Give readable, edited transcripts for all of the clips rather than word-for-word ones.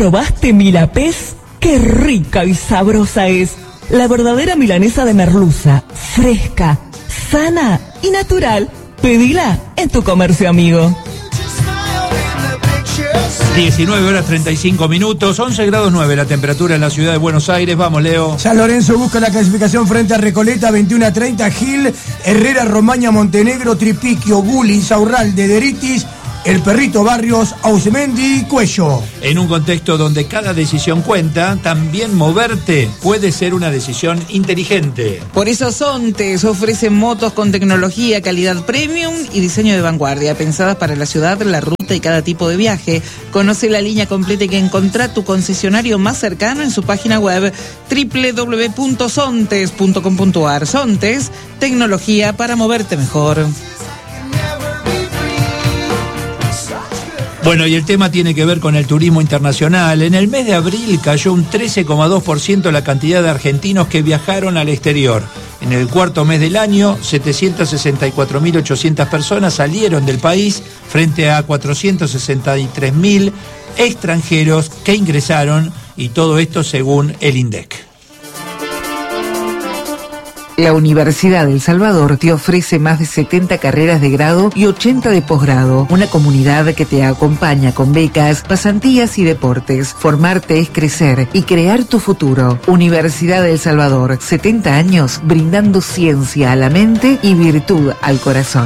probaste Milapés? ¡Qué rica y sabrosa es! La verdadera milanesa de merluza, fresca, sana y natural. Pedila en tu comercio amigo. 19 horas 35 minutos, 11 grados 9 la temperatura en la ciudad de Buenos Aires. Vamos, Leo. San Lorenzo busca la clasificación frente a Recoleta, 21-30, Gil, Herrera, Romaña, Montenegro, Tripiquio, Guli, Saurralde, Deritis, El Perrito Barrios, Ausemendi y Cuello. En un contexto donde cada decisión cuenta, también moverte puede ser una decisión inteligente. Por eso Sontes ofrece motos con tecnología, calidad premium y diseño de vanguardia, pensadas para la ciudad, la ruta y cada tipo de viaje. Conoce la línea completa y encontrá tu concesionario más cercano en su página web www.sontes.com.ar. Sontes, tecnología para moverte mejor. Bueno, y el tema tiene que ver con el turismo internacional. En el mes de abril cayó un 13,2% la cantidad de argentinos que viajaron al exterior. En el cuarto mes del año, 764.800 personas salieron del país frente a 463.000 extranjeros que ingresaron, y todo esto según el INDEC. La Universidad de El Salvador te ofrece más de 70 carreras de grado y 80 de posgrado. Una comunidad que te acompaña con becas, pasantías y deportes. Formarte es crecer y crear tu futuro. Universidad de El Salvador, 70 años brindando ciencia a la mente y virtud al corazón.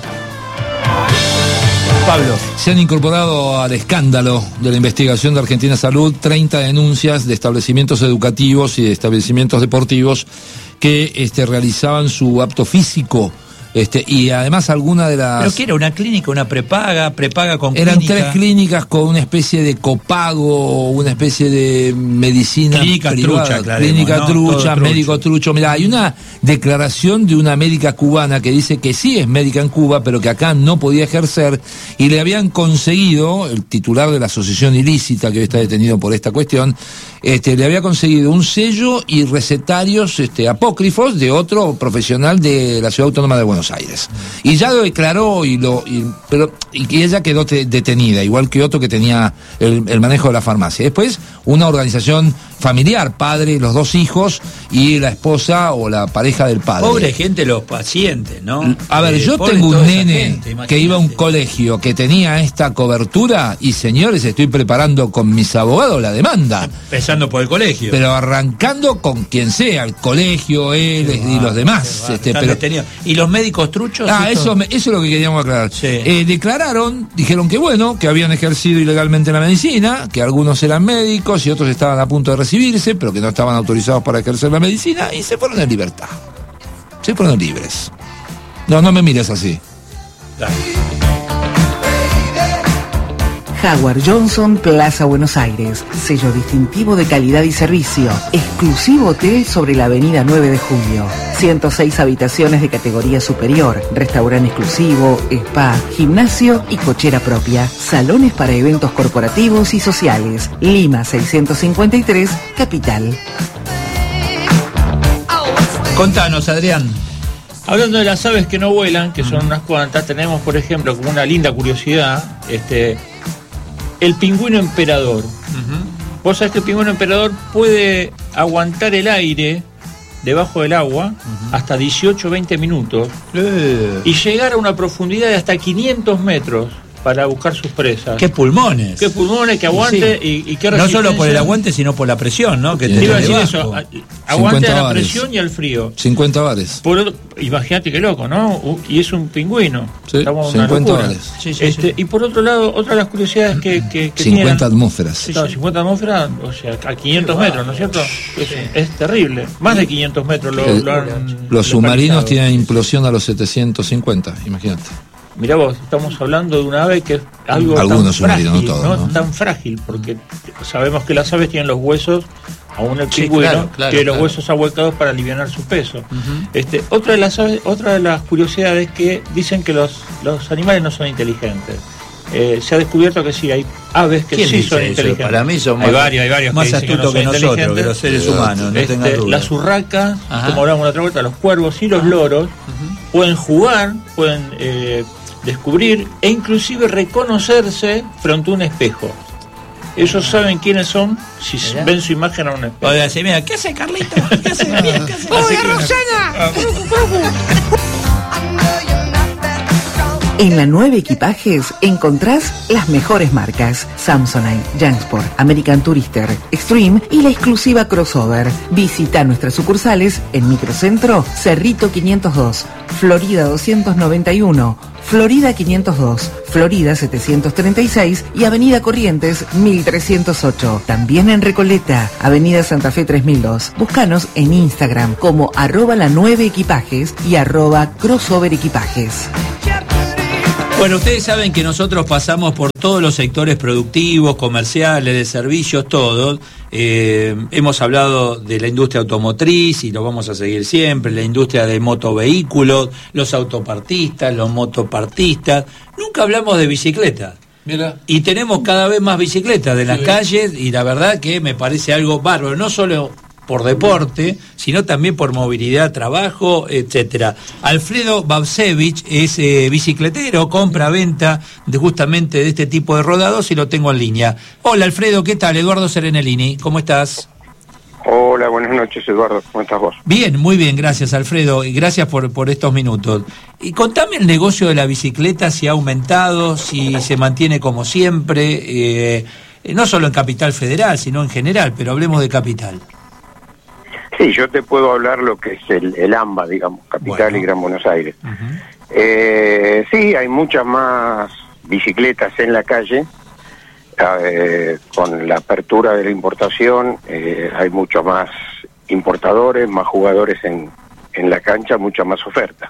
Pablo. Se han incorporado al escándalo de la investigación de Argentina Salud 30 denuncias de establecimientos educativos y de establecimientos deportivos que realizaban su apto físico, y además alguna de las... ¿Pero qué era? ¿Una clínica, una prepaga con Eran clínica? 3 clínicas con una especie de copago, una especie de medicina clínica privada. Trucha, claremos, Clínica ¿no? trucha, Todo médico trucho. Mirá, hay una declaración de una médica cubana que dice que sí es médica en Cuba, pero que acá no podía ejercer, y le habían conseguido, el titular de la asociación ilícita que hoy está detenido por esta cuestión, le había conseguido un sello y recetarios apócrifos de otro profesional de la Ciudad Autónoma de Buenos Aires. Y ya lo declaró y ella quedó detenida, igual que otro que tenía el manejo de la farmacia. Después, una organización familiar, padre, los 2 hijos y la esposa o la pareja del padre. Pobre gente, los pacientes, ¿no? A ver, yo tengo un nene que iba a un colegio que tenía esta cobertura y, señores, estoy preparando con mis abogados la demanda. Empezando por el colegio. Pero arrancando con quien sea, el colegio, él y los demás. ¿Y los médicos truchos? Eso es lo que queríamos aclarar. Sí. Dijeron que bueno, que habían ejercido ilegalmente la medicina, que algunos eran médicos y otros estaban a punto de recibirse, pero que no estaban autorizados para ejercer la medicina, y se fueron en libertad. Se fueron libres. No me mires así. Dale. Howard Johnson, Plaza Buenos Aires. Sello distintivo de calidad y servicio. Exclusivo hotel sobre la avenida 9 de Julio. 106 habitaciones de categoría superior. Restaurante exclusivo, spa, gimnasio y cochera propia. Salones para eventos corporativos y sociales. Lima 653, Capital. Contanos, Adrián. Hablando de las aves que no vuelan, que son unas cuantas, tenemos, por ejemplo, como una linda curiosidad, el pingüino emperador. Vos sabés que el pingüino emperador puede aguantar el aire debajo del agua hasta 18-20 minutos y llegar a una profundidad de hasta 500 metros para buscar sus presas. ¡Qué pulmones! ¡Qué pulmones, que aguante! Sí. Y qué resistencia. No solo por el aguante, sino por la presión, ¿no? Que te iba a decir debajo. eso. Aguante a la presión y al frío. 50 bares. Imagínate qué loco, ¿no? Y es un pingüino. Sí, 50 bares. Sí. Y por otro lado, otra de las curiosidades que 50 tienen, atmósferas. Sí, 50 atmósferas, o sea, a 500 metros, ¿no es cierto? Es terrible. Más de 500 metros lo han... Los submarinos tienen implosión a los 750, imagínate. Mirá vos, estamos hablando de una ave que es algo algunos tan frágil, no todos, ¿no? Tan frágil, porque sabemos que las aves tienen los huesos, aún el pingüino, tiene los huesos ahuecados para aliviar su peso. Otra de las curiosidades que dicen que los animales no son inteligentes. Se ha descubierto que sí, hay aves que sí son inteligentes. Para mí son hay varios más que astutos que nosotros, que los seres humanos, no tengan duda. Las urracas, como hablamos la otra vuelta, los cuervos y los loros pueden jugar, pueden descubrir e inclusive reconocerse frente a un espejo. ellos saben quiénes son si ven su imagen a un espejo. Oiga, sí, mira, ¿qué hace Carlito? ¿Qué hace? Bien, ¿qué hace? En la 9 Equipajes encontrás las mejores marcas: Samsonite, Jansport, American Tourister, Extreme y la exclusiva Crossover. Visita nuestras sucursales en Microcentro, Cerrito 502, Florida 291, Florida 502, Florida 736 y Avenida Corrientes 1308. También en Recoleta, Avenida Santa Fe 3002. Búscanos en Instagram como @la9equipajes y @crossoverequipajes. Bueno, ustedes saben que nosotros pasamos por todos los sectores productivos, comerciales, de servicios, todos. Hemos hablado de la industria automotriz y lo vamos a seguir siempre, la industria de motovehículos, los autopartistas, los motopartistas. Nunca hablamos de bicicleta. Mira. Y tenemos cada vez más bicicletas en las calles y la verdad que me parece algo bárbaro, no solo por deporte, sino también por movilidad, trabajo, etcétera. Alfredo Babsevich es bicicletero, compra-venta justamente de este tipo de rodados y lo tengo en línea. Hola Alfredo, ¿qué tal? Eduardo Serenellini, ¿cómo estás? Hola, buenas noches Eduardo, ¿cómo estás vos? Bien, muy bien, gracias Alfredo, y gracias por estos minutos. Y contame el negocio de la bicicleta, si ha aumentado, si se mantiene como siempre, no solo en Capital Federal, sino en general, pero hablemos de Capital. Sí, yo te puedo hablar lo que es el AMBA, digamos, Capital y Gran Buenos Aires. Sí, hay muchas más bicicletas en la calle. Con la apertura de la importación hay muchos más importadores, más jugadores en la cancha, mucha más oferta.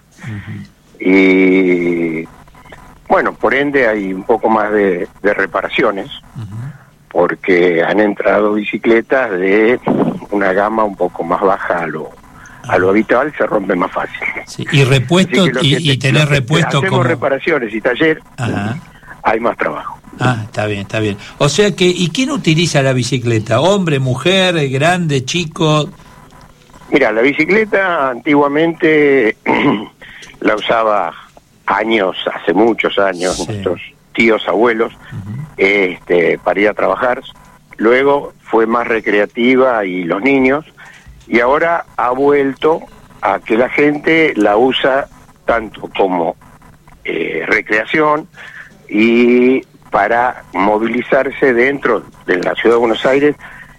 Y bueno, por ende hay un poco más de reparaciones, porque han entrado bicicletas de una gama un poco más baja a lo habitual, se rompe más fácil. Sí, y repuestos y tener repuestos hacemos como reparaciones y taller, hay más trabajo. Ah, está bien, está bien. O sea que, ¿y quién utiliza la bicicleta? ¿Hombre, mujer, grande, chico? Mira, la bicicleta antiguamente la usaba hace muchos años, nuestros tíos, abuelos, para ir a trabajar. Luego fue más recreativa y los niños, y ahora ha vuelto a que la gente la usa tanto como recreación y para movilizarse dentro de la ciudad de Buenos Aires,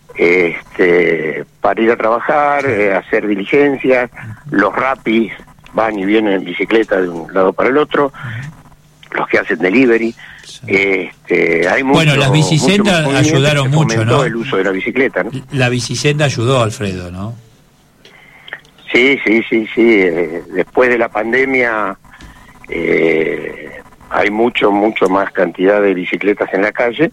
para ir a trabajar, hacer diligencias. Los rapis van y vienen en bicicleta de un lado para el otro, los que hacen delivery. Hay mucho, bueno, las bicisendas ayudaron mucho, ¿no? El uso de la bicicleta, ¿no? La bicisenda ayudó, Alfredo, ¿no? Sí. Después de la pandemia hay mucho más cantidad de bicicletas en la calle,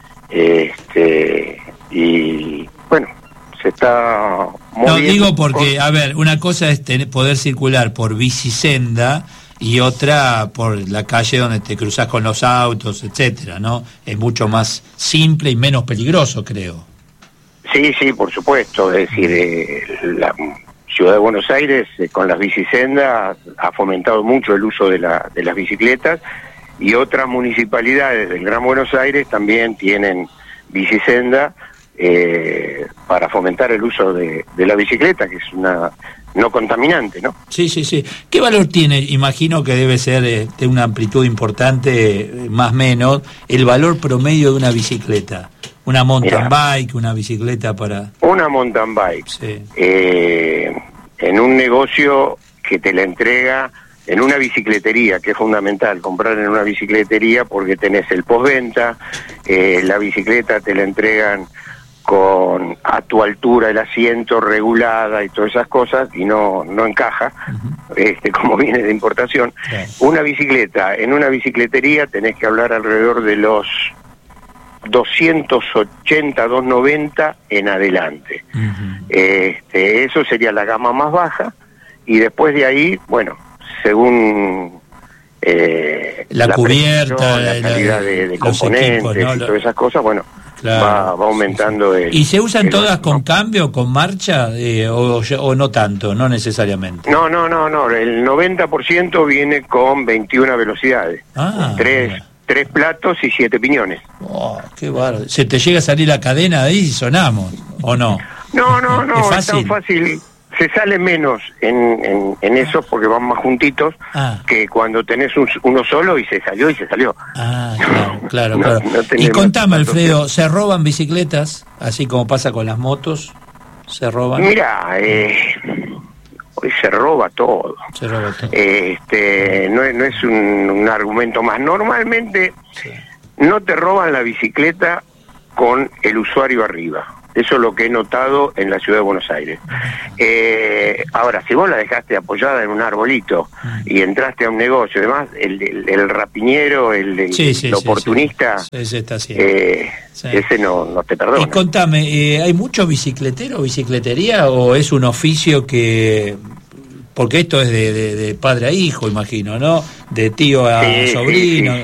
y bueno, se está moviendo. No, digo porque, a ver, una cosa es poder circular por bicisenda y otra por la calle donde te cruzas con los autos, etcétera, ¿no? Es mucho más simple y menos peligroso, creo. Sí, por supuesto. Es decir, la Ciudad de Buenos Aires con las bicisendas ha fomentado mucho el uso de las bicicletas, y otras municipalidades del Gran Buenos Aires también tienen bicisenda para fomentar el uso de la bicicleta, que es una no contaminante, ¿no? Sí. ¿Qué valor tiene? Imagino que debe ser de una amplitud importante, más o menos, el valor promedio de una bicicleta. Una mountain bike, una bicicleta para... Una mountain bike. Sí. En un negocio que te la entrega, en una bicicletería, que es fundamental comprar en una bicicletería porque tenés el postventa, la bicicleta te la entregan a tu altura, el asiento regulada y todas esas cosas, y no encaja, como viene de importación. Una bicicleta, en una bicicletería tenés que hablar alrededor de los 280, 290 en adelante. Eso sería la gama más baja, y después de ahí, bueno, según la cubierta, la calidad de componentes, equipos, ¿no? Y todas esas cosas, bueno, claro, va aumentando. ¿Y se usan todas con cambio, con marcha, o no tanto, no necesariamente? No, el 90% viene con 21 velocidades, 3, 3 platos y 7 piñones. Oh, qué bárbaro. ¿Se te llega a salir la cadena de ahí y sonamos, o no? No, es tan fácil. Se sale menos en esos porque van más juntitos que cuando tenés uno solo y se salió. Claro. No y contame, Alfredo, ¿se roban bicicletas? Así como pasa con las motos, ¿se roban? Mira, hoy se roba todo. No es un argumento más. Normalmente no te roban la bicicleta con el usuario arriba. Eso es lo que he notado en la ciudad de Buenos Aires. Ahora, si vos la dejaste apoyada en un arbolito y entraste a un negocio y demás, el rapiñero, el oportunista, ese no te perdona. Y contame, ¿hay muchos bicicleteros, bicicletería, o es un oficio que... Porque esto es de padre a hijo, imagino, ¿no? De tío a sobrino.